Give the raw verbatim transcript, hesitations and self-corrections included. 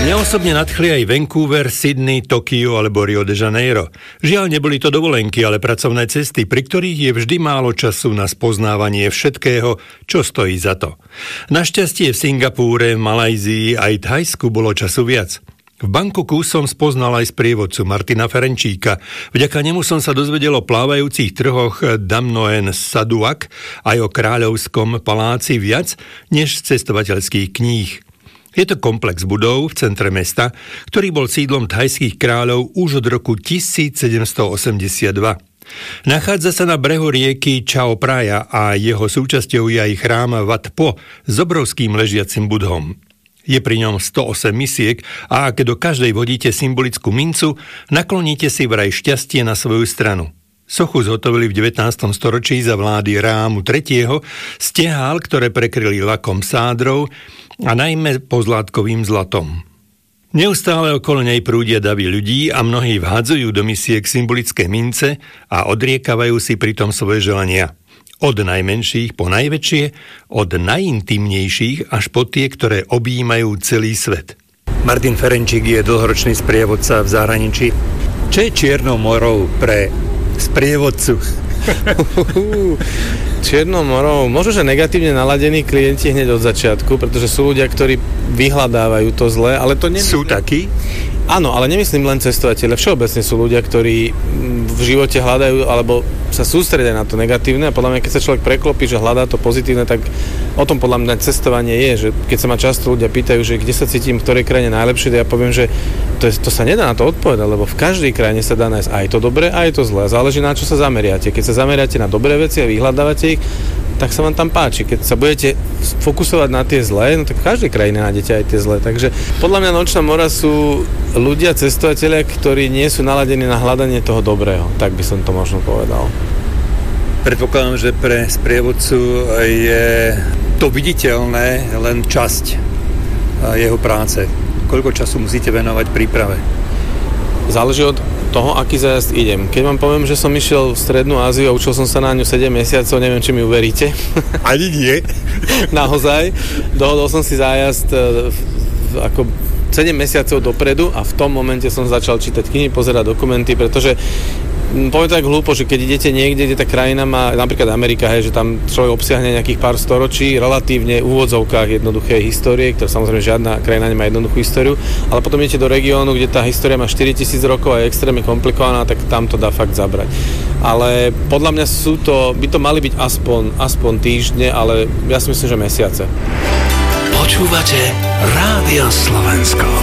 Mňa osobne nadchli aj Vancouver, Sydney, Tokio alebo Rio de Janeiro. Žiaľ, neboli to dovolenky, ale pracovné cesty, pri ktorých je vždy málo času na spoznávanie všetkého, čo stojí za to. Našťastie v Singapúre, Malajzii aj Thajsku bolo času viac. V Bangkoku som spoznal aj sprievodcu Martina Ferenčíka. Vďaka nemu som sa dozvedel o plávajúcich trhoch Dam Noen Saduak aj o kráľovskom paláci viac než z cestovateľských kníh. Je to komplex budov v centre mesta, ktorý bol sídlom thajských kráľov už od roku tisícsedemstoosemdesiatdva. Nachádza sa na brehu rieky Chao Phraya a jeho súčasťou je aj chrám Wat Po s obrovským ležiacim budhom. Je pri ňom sto osem misiek a ak do každej vodíte symbolickú mincu, nakloníte si vraj šťastie na svoju stranu. Sochu zhotovili v devätnástom storočí za vlády Rámu tretieho z tehál, ktoré prekryli lakom sádrov a najmä pozlátkovým zlatom. Neustále okolo nej prúdia davy ľudí a mnohí vhadzujú do misiek symbolické mince a odriekavajú si pritom svoje želania. Od najmenších po najväčšie, od najintimnejších až po tie, ktoré objímajú celý svet. Martin Ferenčík je dlhoročný sprievodca v zahraničí. Čo je Čiernou morou pre sprievodcu? Čiernou morou, možno, že negatívne naladení klienti hneď od začiatku, pretože sú ľudia, ktorí vyhľadávajú to zlé, ale to nemyslím... Sú takí? Áno, ale nemyslím len cestovateľe. Všeobecne sú ľudia, ktorí v živote hľadajú alebo sa sústredia na to negatívne a podľa mňa, keď sa človek preklopí, že hľadá to pozitívne, tak o tom podľa mňa cestovanie je, že keď sa ma často ľudia pýtajú, že kde sa cítim, v ktorej krajine najlepšie, ja poviem, že to, je, to sa nedá na to odpovedať, lebo v každej krajine sa dá nájsť aj to dobré, aj to zlé. Záleží na čo sa zameriate. Keď sa zameriate na dobré veci a vyhľadávate ich, tak sa vám tam páči. Keď sa budete fokusovať na tie zlé, no tak v každej krajine nájdete aj tie zlé. Takže podľa mňa Nočná mora sú ľudia, cestovatelia, ktorí nie sú naladení na hľadanie toho dobrého. Tak by som to možno povedal. Predpokladám, že pre sprievodcu je to viditeľné len časť jeho práce. Koľko času musíte venovať príprave? Záleží od toho, aký zájazd idem. Keď vám poviem, že som išiel v Strednú Áziu a učil som sa na ňu sedem mesiacov, neviem, či mi uveríte. Ani nie. Naozaj. Dohodol som si zájazd ako sedem mesiacov dopredu a v tom momente som začal čítať knihy, pozerať dokumenty, pretože poviem tak hlúpo, že keď idete niekde, kde tá krajina má, napríklad Amerika, hej, že tam človek obsiahne nejakých pár storočí, relatívne v úvodzovkách jednoduché histórie, ktorá samozrejme žiadna krajina nemá jednoduchú históriu, ale potom idete do regiónu, kde tá história má štyritisíc rokov a je extrémne komplikovaná, tak tam to dá fakt zabrať. Ale podľa mňa sú to, by to mali byť aspoň, aspoň týždne, ale ja si myslím, že mesiace. Počúvate Rádio Slovensko.